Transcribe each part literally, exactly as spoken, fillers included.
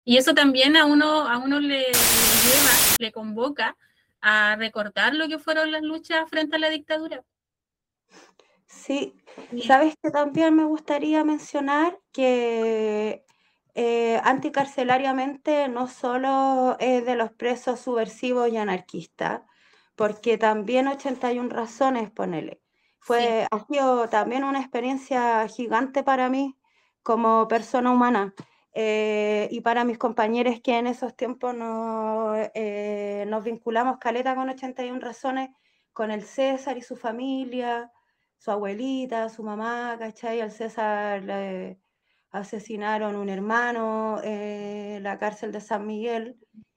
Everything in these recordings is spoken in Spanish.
Y eso también a uno, a uno le, le lleva, le convoca a recordar lo que fueron las luchas frente a la dictadura. Sí, Y, sabes que también me gustaría mencionar que eh, anticarcelariamente no solo es de los presos subversivos y anarquistas, porque también ochenta y una razones, ponele. sí, Fue, ha sido también una experiencia gigante para mí como persona humana eh, y para mis compañeros que en esos tiempos no, eh, nos vinculamos caleta con ochenta y una razones, con el César y su familia, su abuelita, su mamá, ¿cachai? Al César le asesinaron un hermano eh, en la cárcel de San Miguel.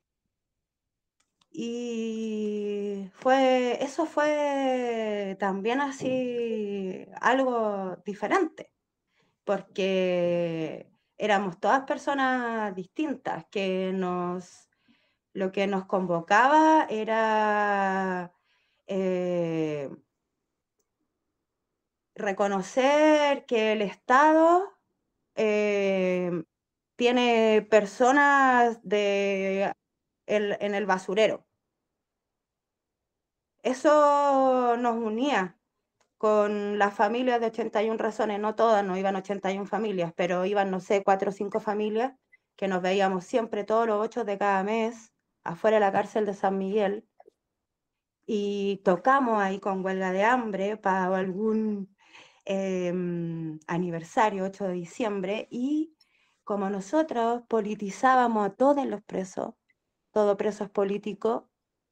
Y fue, eso fue también así algo diferente, porque éramos todas personas distintas, que nos, lo que nos convocaba era eh, reconocer que el Estado eh, tiene personas de el, en el basurero. Eso nos unía con las familias de ochenta y una razones, no todas, no iban ochenta y una familias, pero iban, no sé, cuatro o cinco familias que nos veíamos siempre todos los ocho de cada mes afuera de la cárcel de San Miguel y tocamos ahí con huelga de hambre para algún eh, aniversario, ocho de diciembre, y como nosotros politizábamos a todos los presos, todos presos políticos,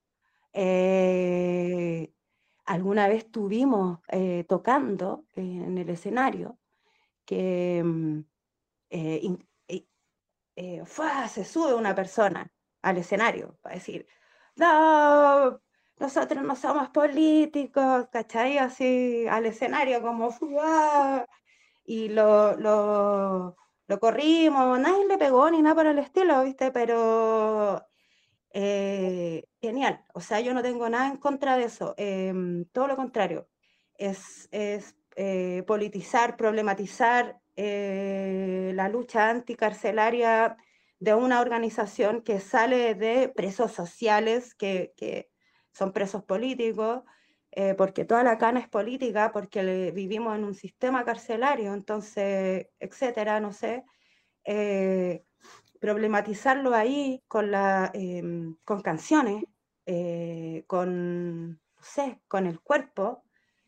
eh, alguna vez tuvimos eh, tocando eh, en el escenario que mm, eh, in- eh, eh, ¡fua! Se sube una persona al escenario para decir, no, nosotros no somos políticos, ¿cachai? Así al escenario como, ¡fua! Y lo, lo, lo corrimos, nadie le pegó ni nada por el estilo, ¿viste? Pero eh, genial, o sea, yo no tengo nada en contra de eso, em, todo lo contrario, es, es eh, politizar, problematizar eh, la lucha anticarcelaria de una organización que sale de presos sociales, que, que son presos políticos, eh, porque toda la cana es política, porque le- vivimos en un sistema carcelario, entonces, etcétera, no sé. eh, Problematizarlo ahí con, la, eh, con canciones, eh, con, no sé, con el cuerpo,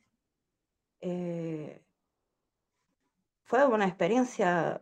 eh, fue una experiencia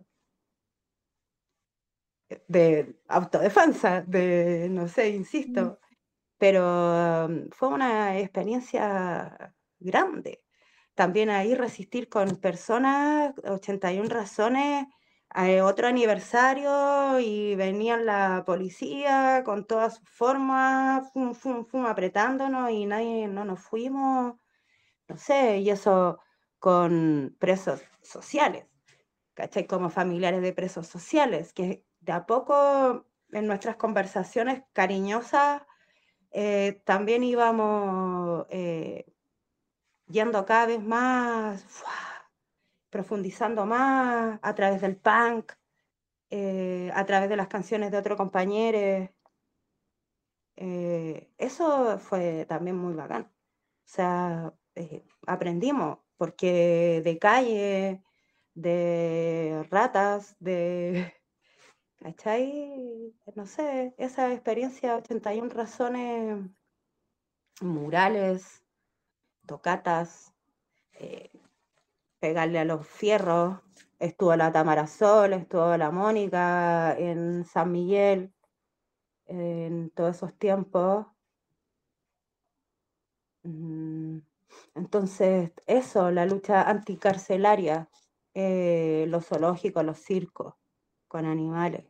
de autodefensa, de, no sé, insisto, pero um, fue una experiencia grande. También ahí resistir con personas, ochenta y una razones, eh, otro aniversario y venían la policía con todas sus formas, fum, fum, fum, apretándonos y nadie, no nos fuimos, no sé, y eso con presos sociales, ¿cachai? Como familiares de presos sociales, que de a poco en nuestras conversaciones cariñosas eh, también íbamos eh, yendo cada vez más, ¡fua! Profundizando más a través del punk, eh, a través de las canciones de otros compañeros. Eh, eso fue también muy bacán. O sea, eh, aprendimos, porque de calle, de ratas, de... ¿Cachai? No sé, esa experiencia, ochenta y una razones, murales, tocatas, eh, pegarle a los fierros. Estuvo la Tamara Sol, estuvo la Mónica en San Miguel en todos esos tiempos. Mm, Entonces, eso, la lucha anticarcelaria, eh, los zoológicos, los circos con animales,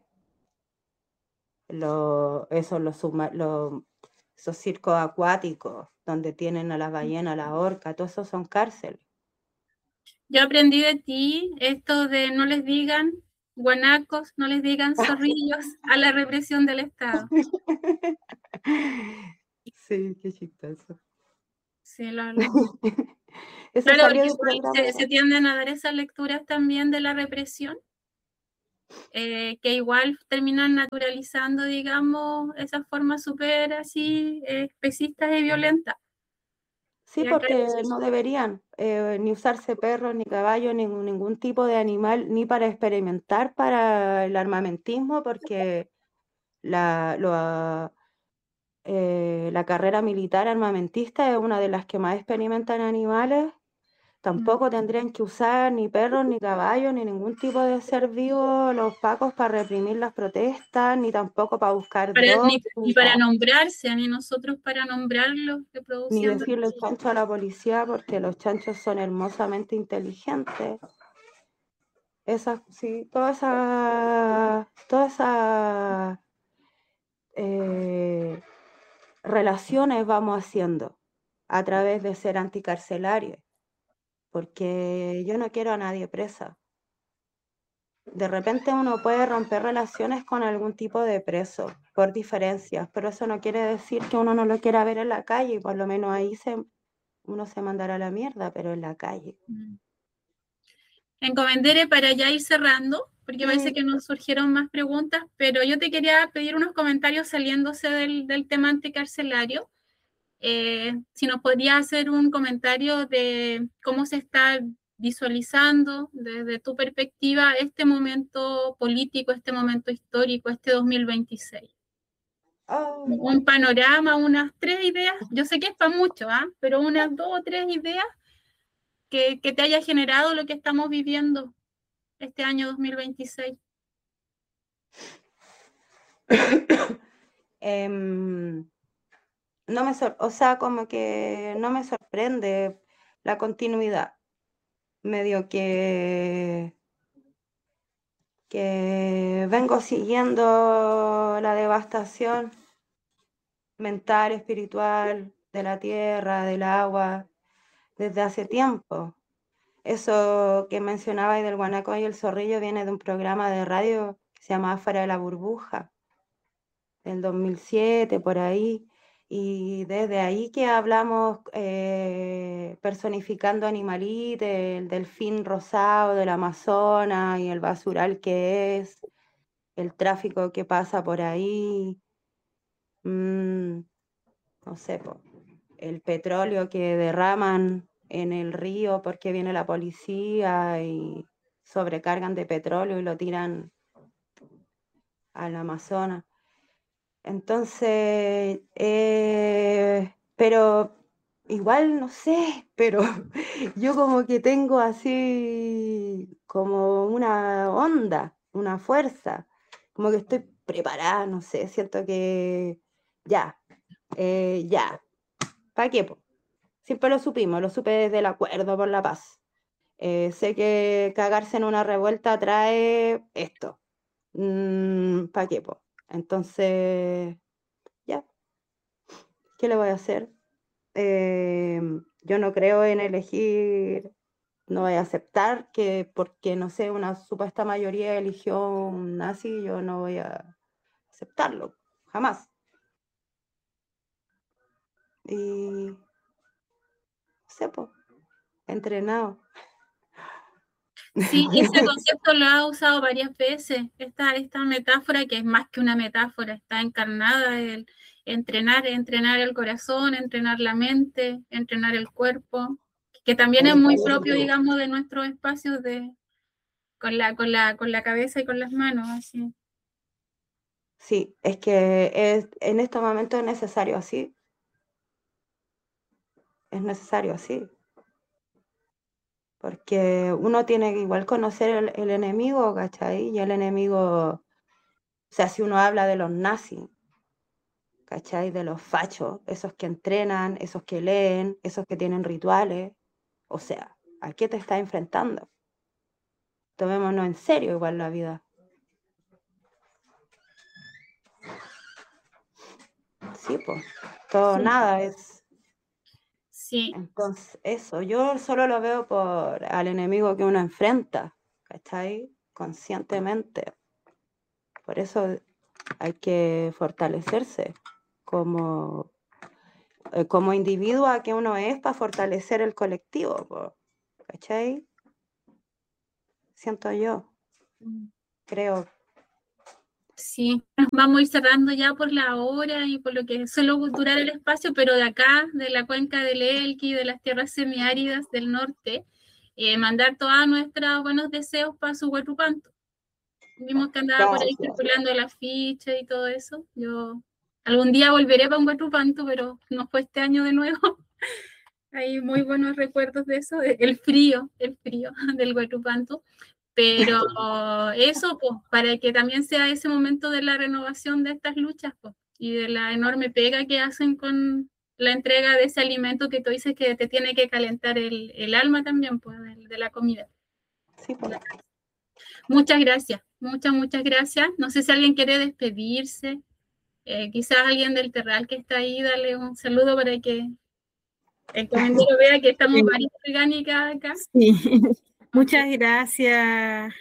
lo, eso, los, subma- los- esos circos acuáticos donde tienen a las ballenas, a la orca, todo eso son cárceles. yo aprendí de ti esto de no les digan guanacos, no les digan zorrillos a la represión del Estado. Sí, qué chistoso. Sí, lo, lo- Eso Claro, salió porque de un sí, se, programa. se tienden a dar esas lecturas también de la represión. eh, que igual terminan naturalizando, digamos, esas formas súper así eh, especistas y violentas. Sí, Y acá porque es eso. no deberían eh, ni usarse perros, ni caballos, ni ningún, ningún tipo de animal, ni para experimentar para el armamentismo, porque la, lo- eh, la carrera militar armamentista es una de las que más experimentan animales. Mm. Tampoco tendrían que usar ni perros, ni caballos, ni ningún tipo de ser vivo los pacos para reprimir las protestas, ni tampoco para buscar Para, drogas, ni, ni ni para para nombrarse, ni nosotros para nombrarlos que ni producían. decirle chancho a la policía, porque los chanchos son hermosamente inteligentes. Esas, sí, todas esas, todas esas eh, relaciones vamos haciendo a través de ser anticarcelarios, porque yo no quiero a nadie presa. De repente uno puede romper relaciones con algún tipo de preso por diferencias, pero eso no quiere decir que uno no lo quiera ver en la calle, y por lo menos ahí se, uno se mandará a la mierda, pero en la calle. Mm. Encomendere para ya ir cerrando, porque parece Sí. que nos surgieron más preguntas, pero yo te quería pedir unos comentarios saliéndose del, del tema anticarcelario. Eh, si nos podría hacer un comentario de cómo se está visualizando desde tu perspectiva este momento político, este momento histórico, este dos mil veintiséis. Oh, Un panorama, unas tres ideas, yo sé que es para mucho, ¿ah? Pero unas dos o tres ideas que, que te haya generado lo que estamos viviendo este año dos mil veintiséis. em, no me sor- o sea, como que no me sorprende la continuidad. Medio que, que vengo siguiendo la devastación mental, espiritual de la tierra, del agua, desde hace tiempo. Eso que mencionabais del guanaco y el zorrillo viene de un programa de radio que se llama Fuera de la Burbuja, del dos mil siete, por ahí. Y desde ahí que hablamos eh, personificando animalitos, el delfín rosado del Amazonas y el basural que es, el tráfico que pasa por ahí, mm, no sé, po, el petróleo que derraman en el río porque viene la policía y sobrecargan de petróleo y lo tiran al Amazonas. Entonces, eh, pero igual no sé, pero yo como que tengo así como una onda, una fuerza, como que estoy preparada, no sé, siento que ya, eh, ya, ¿para qué, po? Siempre lo supimos, lo supe desde el acuerdo por la paz. Eh, sé que cagarse en una revuelta trae esto. Mm, ¿para qué, po? Entonces, ya, ¿qué le voy a hacer? Eh, yo no creo en elegir, no voy a aceptar que porque, no sé, una supuesta mayoría eligió un nazi, yo no voy a aceptarlo, jamás. Y, no sé, po, entrenado. Sí, ese concepto lo ha usado varias veces. Esta, esta metáfora, que es más que una metáfora, está encarnada el entrenar, entrenar el corazón, entrenar la mente, entrenar el cuerpo, que también es muy propio, digamos, de nuestros espacios de, con la, con la, con la cabeza y con las manos, así. Sí, es que es, en estos momentos es necesario así, es necesario así, porque uno tiene que igual conocer el, el enemigo, ¿cachai? Y el enemigo, o sea, si uno habla de los nazis, ¿cachai? De los fachos, esos que entrenan, esos que leen, esos que tienen rituales, o sea, ¿a qué te estás enfrentando? Tomémonos en serio igual la vida. Sí, pues, todo Sí, nada es. sí, Entonces, eso, yo solo lo veo por al enemigo que uno enfrenta, ¿cachai? Conscientemente. Por eso hay que fortalecerse como, eh, como individuo a que uno es para fortalecer el colectivo, po, ¿cachai? Siento yo. creo. Sí, vamos a ir cerrando ya por la hora y por lo que suele durar el espacio, pero de acá, de la cuenca del Elqui, de las tierras semiáridas del norte, eh, mandar todos nuestros buenos deseos para su Huetupanto. Vimos que andaba por ahí Gracias. circulando la ficha y todo eso. Yo algún día volveré para un Huetupanto, pero no fue este año de nuevo. Hay muy buenos recuerdos de eso, de- el frío, el frío del Huetupanto. Pero eso, pues, para que también sea ese momento de la renovación de estas luchas, pues, y de la enorme pega que hacen con la entrega de ese alimento que tú dices que te tiene que calentar el, el alma también, pues, de, de la comida. Sí, pues. Muchas gracias, muchas, muchas gracias. No sé si alguien quiere despedirse, eh, quizás alguien del Terral que está ahí, darle un saludo para que el comendero vea que estamos varias orgánicas acá. Sí. Muchas gracias,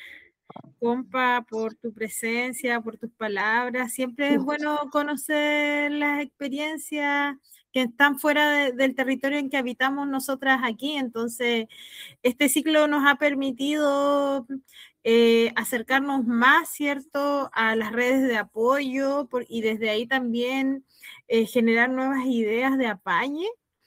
compa, por tu presencia, por tus palabras. Siempre es bueno conocer las experiencias que están fuera de, del territorio en que habitamos nosotras aquí. Entonces, este ciclo nos ha permitido eh, acercarnos más, ¿cierto?, a las redes de apoyo por, y desde ahí también eh, generar nuevas ideas de apañe.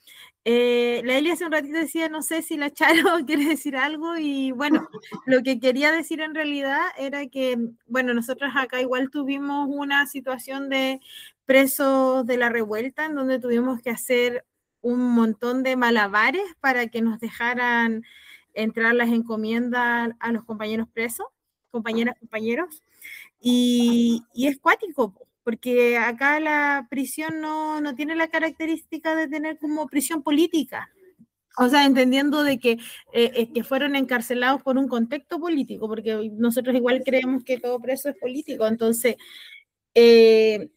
Eh, la Eli hace un ratito decía, no sé si la Charo quiere decir algo, y bueno, lo que quería decir en realidad era que, bueno, nosotros acá igual tuvimos una situación de presos de la revuelta en donde tuvimos que hacer un montón de malabares para que nos dejaran entrar las encomiendas a los compañeros presos, compañeras, compañeros, y, y es cuático, porque acá la prisión no, no tiene la característica de tener como prisión política. O sea, entendiendo de que, eh, que fueron encarcelados por un contexto político, porque nosotros igual creemos que todo preso es político. Entonces, eh,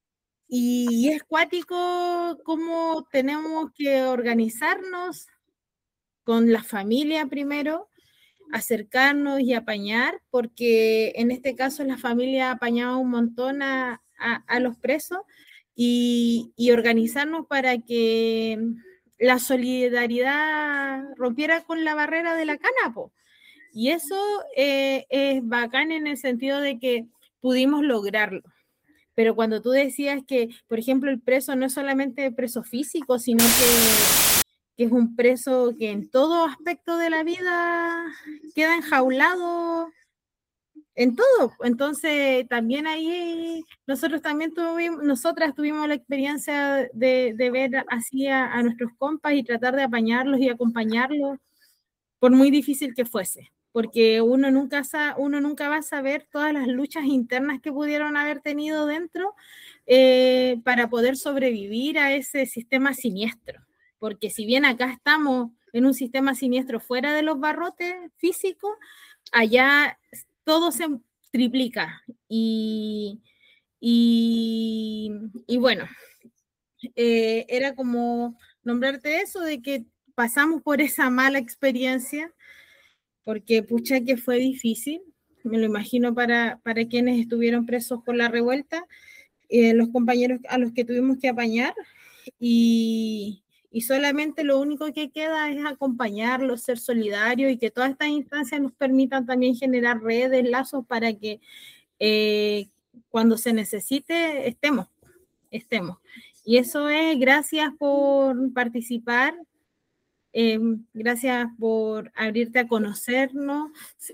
y, y es cuático cómo tenemos que organizarnos con la familia primero, acercarnos y apañar, porque en este caso la familia apañaba un montón a, a, a los presos, y, y organizarnos para que la solidaridad rompiera con la barrera de la cana, po. Y eso eh, es bacán en el sentido de que pudimos lograrlo. Pero cuando tú decías que, por ejemplo, el preso no es solamente preso físico, sino que que es un preso que en todo aspecto de la vida queda enjaulado en todo. Entonces, también ahí nosotros también tuvimos, nosotras tuvimos la experiencia de, de ver así a, a nuestros compas y tratar de apañarlos y acompañarlos, por muy difícil que fuese, porque uno nunca, sa, uno nunca va a saber todas las luchas internas que pudieron haber tenido dentro eh, para poder sobrevivir a ese sistema siniestro. Porque si bien acá estamos en un sistema siniestro fuera de los barrotes físicos, allá todo se triplica. Y, y, y bueno, eh, era como nombrarte eso, de que pasamos por esa mala experiencia, porque pucha que fue difícil, me lo imagino para, para quienes estuvieron presos por la revuelta, eh, los compañeros a los que tuvimos que apañar, y, y solamente lo único que queda es acompañarlos, ser solidarios, y que todas estas instancias nos permitan también generar redes, lazos, para que eh, cuando se necesite estemos, estemos. Y eso es, gracias por participar, eh, gracias por abrirte a conocernos,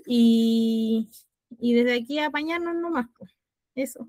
y, y desde aquí apañarnos nomás, pues. Eso.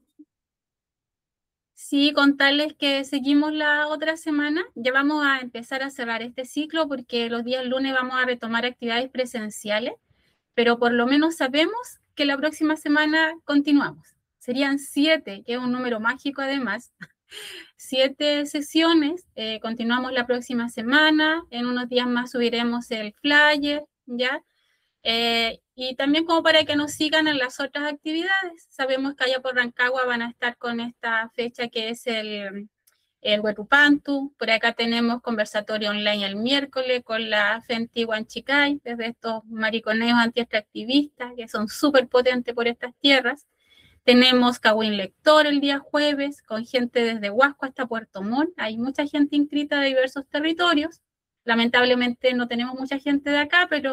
Sí, contarles que seguimos la otra semana. Ya vamos a empezar a cerrar este ciclo porque los días lunes vamos a retomar actividades presenciales, pero por lo menos sabemos que la próxima semana continuamos. Serían siete, que es un número mágico además. Siete sesiones. Eh, continuamos la próxima semana. En unos días más subiremos el flyer, ¿ya? Eh, y también como para que nos sigan en las otras actividades. Sabemos que allá por Rancagua van a estar con esta fecha que es el, el Huetupantu. Por acá tenemos conversatorio online el miércoles con la Fenti Huanchicay, desde estos mariconeos antiextractivistas que son súper potentes por estas tierras. Tenemos Cahuín Lector el día jueves, con gente desde Huasco hasta Puerto Montt. Hay mucha gente inscrita de diversos territorios. Lamentablemente no tenemos mucha gente de acá, pero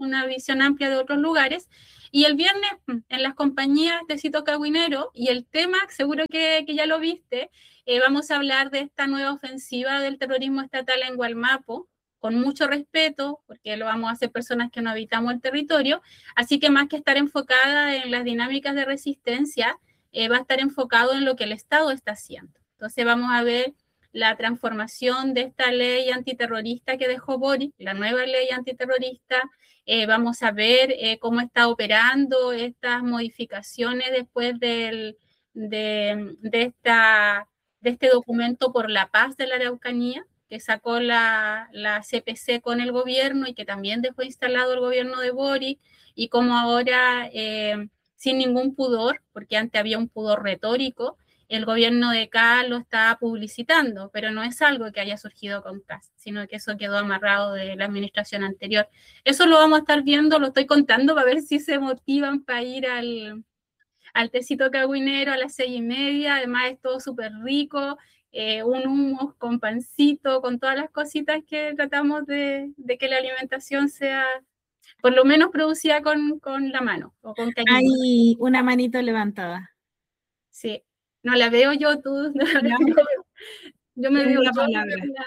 una visión amplia de otros lugares. Y el viernes, en las compañías de Cito Cagüinero, y el tema, seguro que, que ya lo viste, eh, vamos a hablar de esta nueva ofensiva del terrorismo estatal en Gualmapo, con mucho respeto, porque lo vamos a hacer personas que no habitamos el territorio, así que más que estar enfocada en las dinámicas de resistencia, eh, va a estar enfocado en lo que el Estado está haciendo. Entonces vamos a ver la transformación de esta ley antiterrorista que dejó Boric, la nueva ley antiterrorista. Eh, vamos a ver eh, cómo está operando estas modificaciones después del, de, de, esta, de este documento por la paz de la Araucanía, que sacó la, la C P C con el gobierno y que también dejó instalado el gobierno de Boric, y cómo ahora, eh, sin ningún pudor, porque antes había un pudor retórico, el gobierno de K lo está publicitando, pero no es algo que haya surgido con K, sino que eso quedó amarrado de la administración anterior. Eso lo vamos a estar viendo, lo estoy contando para ver si se motivan para ir al, al tecito cagüinero a las seis y media. Además es todo súper rico, eh, un humo con pancito, con todas las cositas que tratamos de, de que la alimentación sea por lo menos producida con, con la mano o con cariño. Hay una manito levantada. Sí. No la veo yo, tú. No, yo, yo me veo la palabra. La...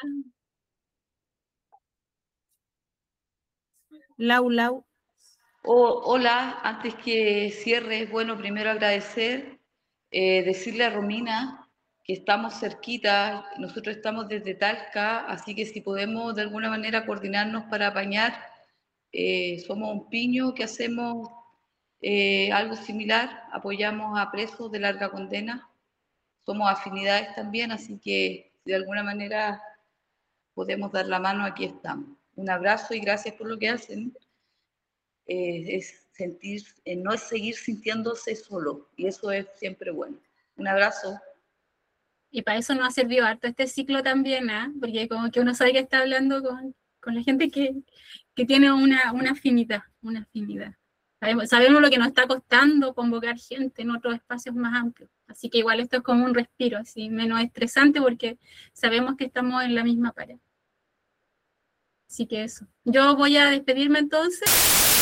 Lau, Lau. Oh, hola, antes que cierre, bueno, primero agradecer, eh, decirle a Romina que estamos cerquita, nosotros estamos desde Talca, así que si podemos de alguna manera coordinarnos para apañar, eh, somos un piño que hacemos eh, algo similar, apoyamos a presos de larga condena. Somos afinidades también, así que de alguna manera podemos dar la mano, aquí estamos. Un abrazo y gracias por lo que hacen. Eh, es sentir, eh, no es seguir sintiéndose solo, y eso es siempre bueno. Un abrazo. Y para eso nos ha servido harto este ciclo también, ¿eh? Porque como que uno sabe que está hablando con, con la gente que, que tiene una, una afinidad, una afinidad. Sabemos, sabemos lo que nos está costando convocar gente en otros espacios más amplios. Así que igual esto es como un respiro, así menos estresante, porque sabemos que estamos en la misma pared. Así que eso. Yo voy a despedirme entonces.